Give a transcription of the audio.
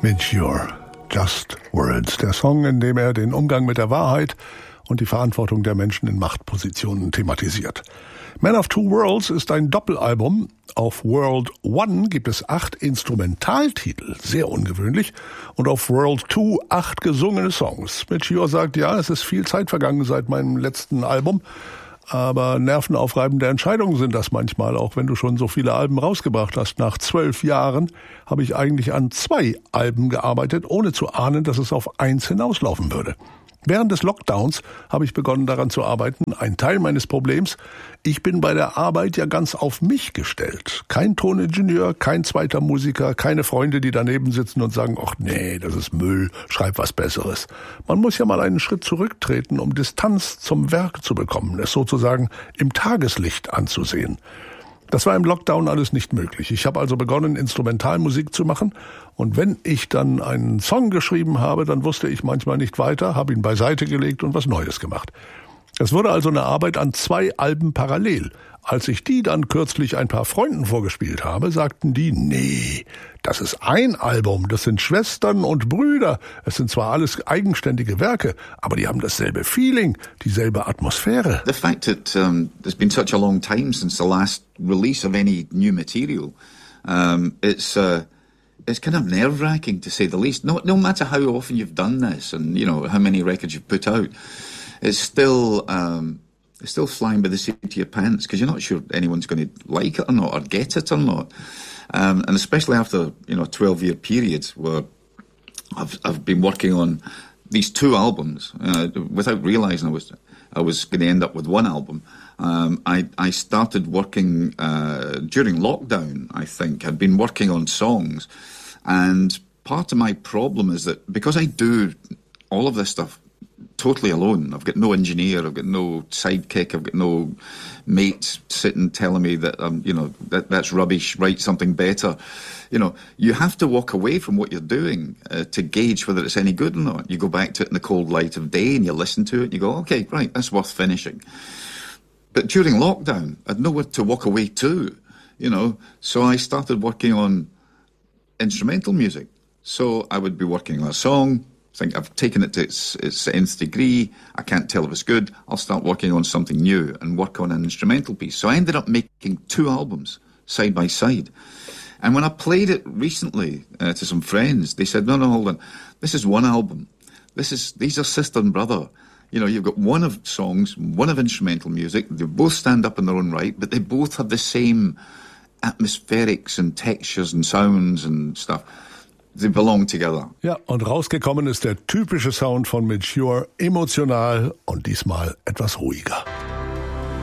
Mature, Just Words, der Song, in dem er den Umgang mit der Wahrheit und die Verantwortung der Menschen in Machtpositionen thematisiert. Man of Two Worlds ist ein Doppelalbum. Auf World 1 gibt es 8 Instrumentaltitel, sehr ungewöhnlich, und auf World 2 8 gesungene Songs. Mature sagt, ja, es ist viel Zeit vergangen seit meinem letzten Album, aber nervenaufreibende Entscheidungen sind das manchmal, auch wenn du schon so viele Alben rausgebracht hast. Nach 12 Jahren habe ich eigentlich an 2 Alben gearbeitet, ohne zu ahnen, dass es auf 1 hinauslaufen würde. Während des Lockdowns habe ich begonnen daran zu arbeiten. Ein Teil meines Problems, ich bin bei der Arbeit ja ganz auf mich gestellt. Kein Toningenieur, kein zweiter Musiker, keine Freunde, die daneben sitzen und sagen, ach nee, das ist Müll, schreib was Besseres. Man muss ja mal einen Schritt zurücktreten, um Distanz zum Werk zu bekommen, es sozusagen im Tageslicht anzusehen. Das war im Lockdown alles nicht möglich. Ich habe also begonnen, Instrumentalmusik zu machen. Und wenn ich dann einen Song geschrieben habe, dann wusste ich manchmal nicht weiter, habe ihn beiseite gelegt und was Neues gemacht. Es wurde also eine Arbeit an 2 Alben parallel. Als ich die dann kürzlich ein paar Freunden vorgespielt habe, sagten die, nee, das ist ein Album, das sind Schwestern und Brüder. Es sind zwar alles eigenständige Werke, aber die haben dasselbe Feeling, dieselbe Atmosphäre. The fact that there's been such a long time since the last release of any new material, it's kind of nerve-wracking to say the least. No matter how often you've done this and, you know, how many records you've put out, it's still flying by the seat of your pants because you're not sure anyone's going to like it or not or get it or not. And especially after, you know, a 12-year period where I've been working on these 2 albums without realising I was going to end up with 1 album. I started working during lockdown, I think. I'd been working on songs. And part of my problem is that because I do all of this stuff totally alone, I've got no engineer, I've got no sidekick, I've got no mate sitting telling me that, you know, that's rubbish, write something better. You know, you have to walk away from what you're doing to gauge whether it's any good or not. You go back to it in the cold light of day and you listen to it and you go, okay, right, that's worth finishing. But during lockdown, I'd nowhere to walk away to, you know, so I started working on instrumental music. So I would be working on a song, think I've taken it to its nth degree, I can't tell if it's good, I'll start working on something new and work on an instrumental piece. So I ended up making 2 albums side by side. And when I played it recently to some friends, they said, no, hold on, this is 1 album. These are sister and brother. You know, you've got 1 of songs, 1 of instrumental music, they both stand up in their own right, but they both have the same atmospherics and textures and sounds and stuff. They belong together. Ja, und rausgekommen ist der typische Sound von Mature, emotional und diesmal etwas ruhiger.